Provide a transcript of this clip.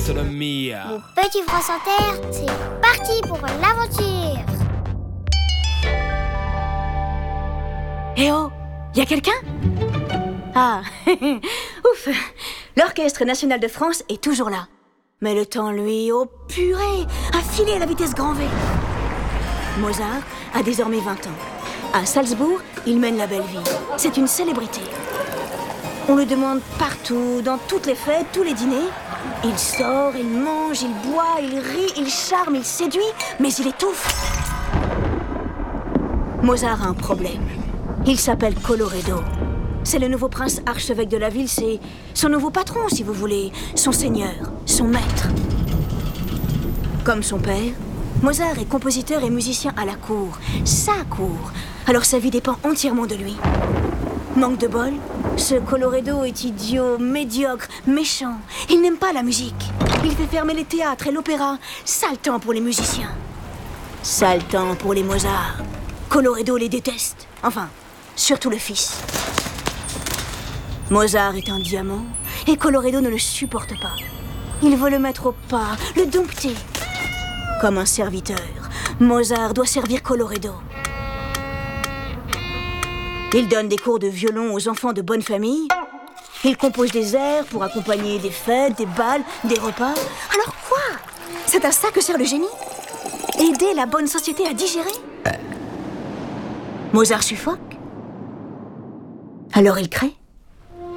gastronomia. Mon petit France Inter, c'est parti pour l'aventure. Eh oh, y a quelqu'un? Ah, ouf. L'Orchestre National de France est toujours là. Mais le temps, lui, oh purée, a filé à la vitesse grand V. Mozart a désormais 20 ans. À Salzbourg, il mène la belle vie. C'est une célébrité. On le demande partout, dans toutes les fêtes, tous les dîners. Il sort, il mange, il boit, il rit, il charme, il séduit, mais il étouffe. Mozart a un problème. Il s'appelle Colloredo. C'est le nouveau prince archevêque de la ville, c'est son nouveau patron, si vous voulez, son seigneur, son maître. Comme son père, Mozart est compositeur et musicien à la cour, sa cour. Alors sa vie dépend entièrement de lui. Manque de bol, ce Colloredo est idiot, médiocre, méchant. Il n'aime pas la musique. Il fait fermer les théâtres et l'opéra. Sale temps pour les musiciens. Sale temps pour les Mozart. Colloredo les déteste. Enfin, surtout le fils. Mozart est un diamant et Colloredo ne le supporte pas. Il veut le mettre au pas, le dompter. Comme un serviteur, Mozart doit servir Colloredo. Il donne des cours de violon aux enfants de bonne famille. Il compose des airs pour accompagner des fêtes, des bals, des repas. Alors quoi? C'est à ça que sert le génie? Aider la bonne société à digérer? Mozart suffoque. Alors il crée.